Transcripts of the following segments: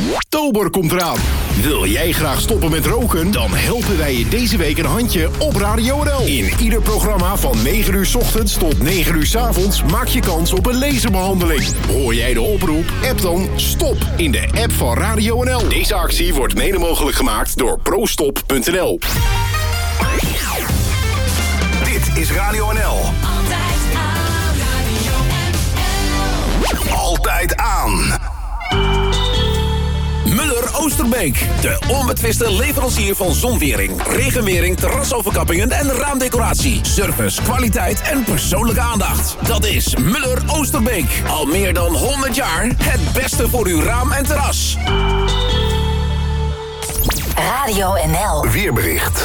Oktober komt eraan. Wil jij graag stoppen met roken? Dan helpen wij je deze week een handje op Radio NL. In ieder programma van 9 uur 's ochtends tot 9 uur 's avonds maak je kans op een laserbehandeling. Hoor jij de oproep? App dan STOP in de app van Radio NL. Deze actie wordt mede mogelijk gemaakt door prostop.nl. Dit is Radio NL. Altijd aan. Muller Oosterbeek, de onbetwiste leverancier van zonwering, regenwering, terrasoverkappingen en raamdecoratie. Service, kwaliteit en persoonlijke aandacht. Dat is Muller Oosterbeek. Al meer dan 100 jaar het beste voor uw raam en terras. Radio NL. Weerbericht.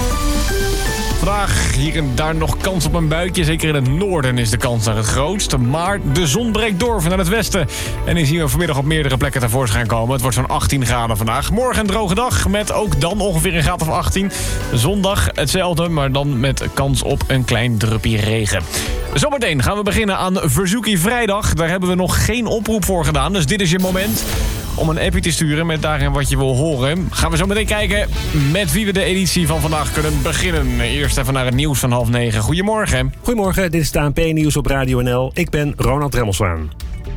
Vandaag hier en daar nog kans op een buitje. Zeker in het noorden is de kans naar het grootst. Maar de zon breekt door vanuit het westen. En die zien we vanmiddag op meerdere plekken tevoorschijn komen. Het wordt zo'n 18 graden vandaag. Morgen een droge dag met ook dan ongeveer een graad of 18. Zondag hetzelfde, maar dan met kans op een klein druppie regen. Zometeen gaan we beginnen aan Verzoekie Vrijdag. Daar hebben we nog geen oproep voor gedaan. Dus dit is je moment om een appje te sturen met daarin wat je wil horen. Gaan we zo meteen kijken met wie we de editie van vandaag kunnen beginnen. Eerst even naar het nieuws van 8:30. Goedemorgen. Goedemorgen, dit is het ANP-nieuws op Radio NL. Ik ben Ronald Remmelswaan.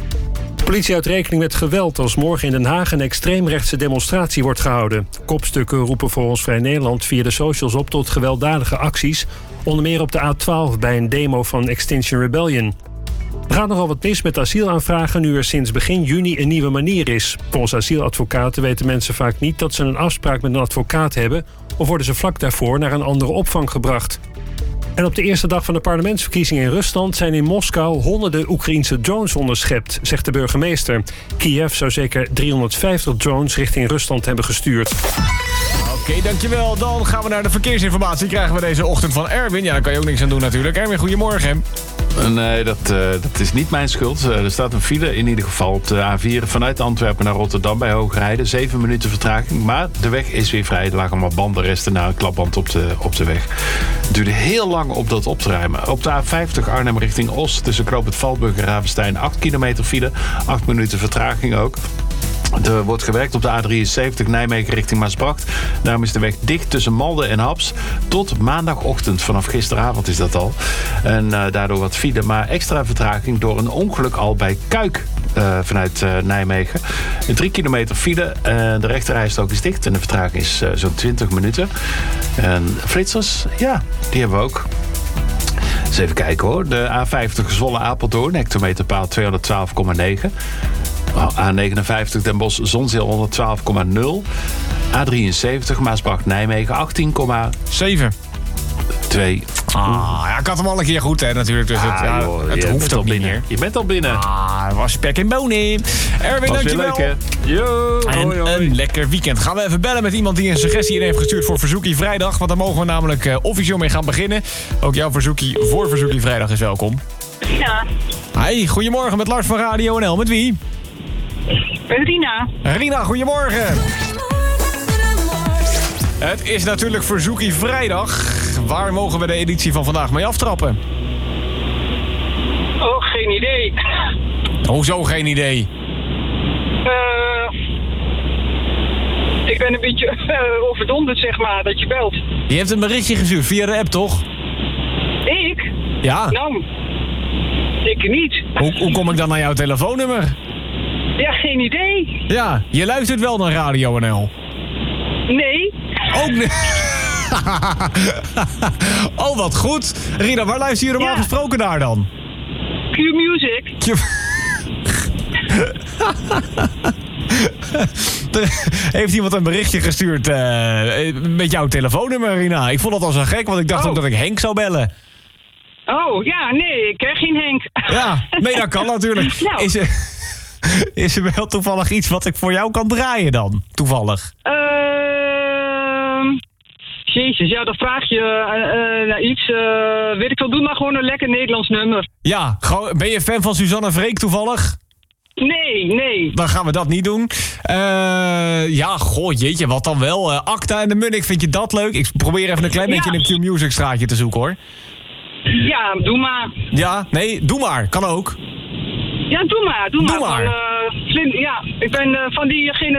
De politie houdt rekening met geweld als morgen in Den Haag een extreemrechtse demonstratie wordt gehouden. Kopstukken roepen volgens Vrij Nederland via de socials op tot gewelddadige acties. Onder meer op de A12 bij een demo van Extinction Rebellion. Er gaat nogal wat mis met asielaanvragen nu er sinds begin juni een nieuwe manier is. Volgens asieladvocaten weten mensen vaak niet dat ze een afspraak met een advocaat hebben, of worden ze vlak daarvoor naar een andere opvang gebracht. En op de eerste dag van de parlementsverkiezingen in Rusland zijn in Moskou honderden Oekraïense drones onderschept, zegt de burgemeester. Kiev zou zeker 350 drones richting Rusland hebben gestuurd. Oké, dankjewel. Dan gaan we naar de verkeersinformatie. Krijgen we deze ochtend van Erwin. Ja, daar kan je ook niks aan doen natuurlijk. Erwin, goedemorgen. Nee, dat is niet mijn schuld. Er staat een file in ieder geval op de A4 vanuit Antwerpen naar Rotterdam bij Hoogrijden. 7 minuten vertraging, maar de weg is weer vrij. Er lagen maar bandenresten na een klapband op de weg. Het duurde heel lang om dat op te ruimen. Op de A50 Arnhem richting Os tussen Knoop het Valburg en Ravenstein 8 kilometer file. 8 minuten vertraging ook. Er wordt gewerkt op de A73 Nijmegen richting Maasbracht. Daarom is de weg dicht tussen Malden en Haps tot maandagochtend. Vanaf gisteravond is dat al. En daardoor wat file, maar extra vertraging door een ongeluk al bij Kuik vanuit Nijmegen. Een 3 kilometer file. De rechterrijstrook is dicht en de vertraging is zo'n 20 minuten. En flitsers, ja, die hebben we ook. Eens even kijken hoor. De A50 Zwolle-Apeldoorn, hectometerpaal 212,9. A59 Den Bosch Zonzeel 112,0. A73 Maasbracht-Nijmegen 18,7. 2. Ja, ik had hem al een keer goed, hè, natuurlijk. Dus het hoeft ook niet meer. Je bent al binnen. Was pek en bonen. Erwin, was dankjewel. weer leuk, hè? Yo, en een lekker weekend. Gaan we even bellen met iemand die een suggestie in heeft gestuurd voor Verzoekie Vrijdag. Want daar mogen we namelijk officieel mee gaan beginnen. Ook jouw verzoekie voor Verzoekie Vrijdag is welkom. Ja. Hi, goedemorgen met Lars van Radio NL. Met wie? Rina. Rina, goedemorgen. Het is natuurlijk Verzoekie Vrijdag. Waar mogen we de editie van vandaag mee aftrappen? Oh, geen idee. Hoezo geen idee? Ik ben een beetje overdonderd, zeg maar, dat je belt. Je hebt een berichtje gestuurd via de app, toch? Ik? Ja. Nou, ik niet. Hoe kom ik dan naar jouw telefoonnummer? Ja, geen idee. Ja, je luistert wel naar Radio NL. Nee. Ook niet. Oh, wat goed. Rina, waar luister je normaal gesproken naar dan? Q-Music. Heeft iemand een berichtje gestuurd met jouw telefoonnummer, Rina? Ik vond dat al zo gek, want ik dacht ook dat ik Henk zou bellen. Oh, ja, nee, ik ken geen Henk. Ja, nee, dat kan natuurlijk. Nou. Is er wel toevallig iets wat ik voor jou kan draaien dan? Toevallig. Jezus, ja, dan vraag je naar iets. Weet ik wel, doe maar gewoon een lekker Nederlands nummer. Ja, ben je fan van Suzanne Freek toevallig? Nee. Dan gaan we dat niet doen. Ja, goh, jeetje, wat dan wel? Acta en de Munnik, vind je dat leuk? Ik probeer even een klein beetje in een Q-Music straatje te zoeken, hoor. Ja, doe maar. Ja, nee, doe maar. Kan ook. Ja, doe maar. Doe maar. Ja, ik ben van diegene